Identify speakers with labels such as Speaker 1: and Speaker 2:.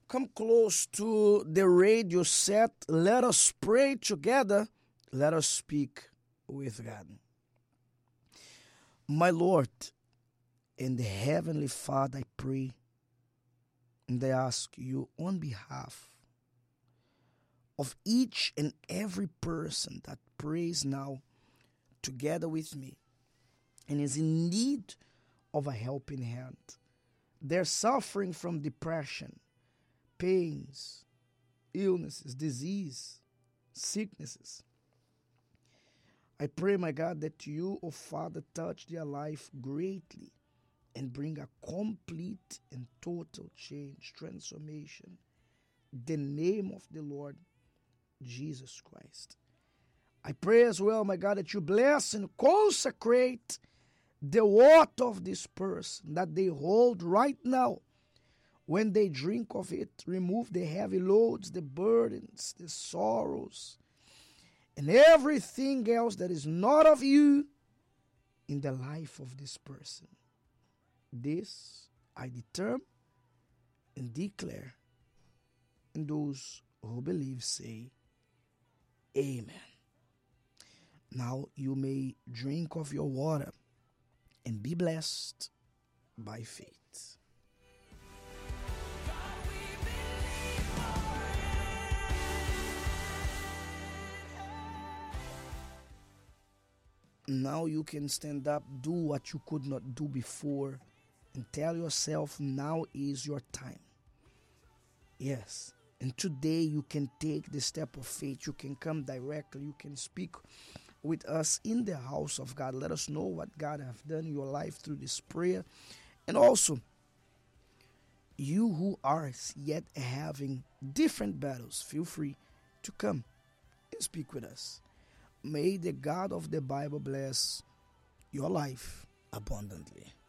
Speaker 1: Come close to the radio set. Let us pray together. Let us speak with God. My Lord and the Heavenly Father, I pray and I ask you on behalf of each and every person that prays now together with me and is in need of a helping hand. They're suffering from depression, pains, illnesses, disease, sicknesses. I pray, my God, that you, oh Father, touch their life greatly and bring a complete and total change, transformation. The name of the Lord Jesus Christ. I pray as well, my God, that you bless and consecrate the water of this person that they hold right now. When they drink of it, remove the heavy loads, the burdens, the sorrows, and everything else that is not of you in the life of this person. This I determine and declare, and those who believe say, Amen. Now you may drink of your water and be blessed by faith. Now you can stand up, do what you could not do before, and tell yourself now is your time. Yes. And today you can take the step of faith. You can come directly. You can speak with us in the house of God. Let us know what God has done in your life through this prayer. And also, you who are yet having different battles, feel free to come and speak with us. May the God of the Bible bless your life abundantly.